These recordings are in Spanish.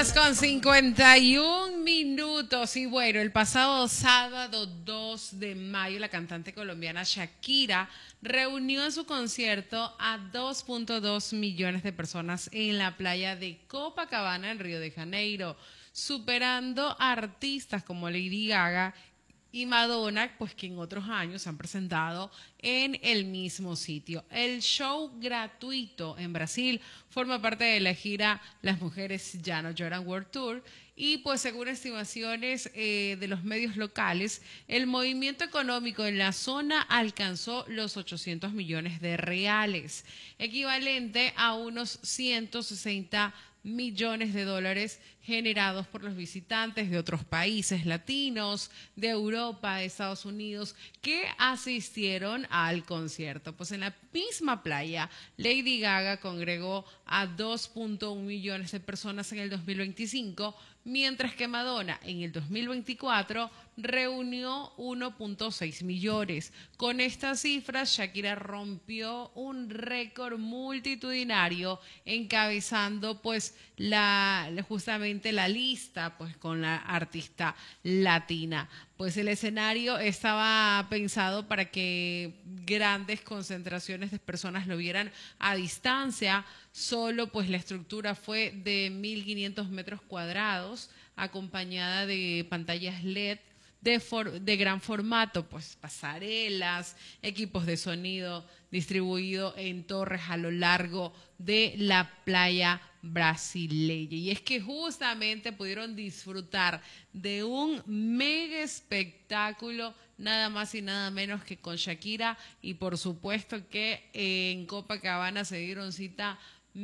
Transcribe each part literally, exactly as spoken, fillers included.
Horas con cincuenta y un minutos. Y bueno, el pasado sábado dos de mayo, la cantante colombiana Shakira reunió en su concierto a dos punto dos millones de personas en la playa de Copacabana, en Río de Janeiro, superando a artistas como Lady Gaga y Madonna, pues que en otros años se han presentado en el mismo sitio. El show gratuito en Brasil forma parte de la gira Las Mujeres Ya No Lloran World Tour y pues según estimaciones eh, de los medios locales, el movimiento económico en la zona alcanzó los ochocientos millones de reales, equivalente a unos ciento sesenta millones de dólares generados por los visitantes de otros países latinos, de Europa, de Estados Unidos, que asistieron al concierto. Pues en la misma playa, Lady Gaga congregó a dos punto uno millones de personas en el dos mil veinticinco, mientras que Madonna en el dos mil veinticuatro reunió uno punto seis millones. Con estas cifras, Shakira rompió un récord multitudinario, encabezando pues la justamente la lista pues con la artista latina. Pues el escenario estaba pensado para que grandes concentraciones de personas lo vieran a distancia. Solo pues la estructura fue de mil quinientos metros cuadrados, acompañada de pantallas L E D de, for, de gran formato, pues pasarelas, equipos de sonido distribuido en torres a lo largo de la playa brasileña. Y es que justamente pudieron disfrutar de un mega espectáculo, nada más y nada menos que con Shakira, y por supuesto que en Copacabana se dieron cita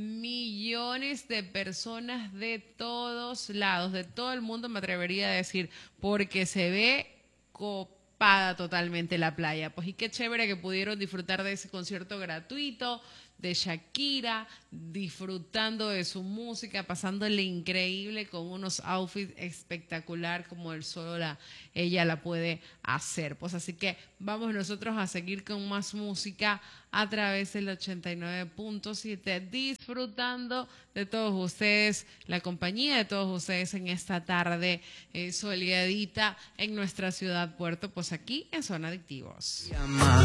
millones de personas de todos lados, de todo el mundo, me atrevería a decir, porque se ve copada totalmente la playa. Pues y qué chévere que pudieron disfrutar de ese concierto gratuito de Shakira, disfrutando de su música, pasándole increíble con unos outfits espectacular como el solo la, ella la puede hacer. Pues así que vamos nosotros a seguir con más música a través del ochenta y nueve punto siete, disfrutando de todos ustedes, la compañía de todos ustedes en esta tarde eh, soleadita en nuestra ciudad Puerto, pues aquí en Zona Adictivos.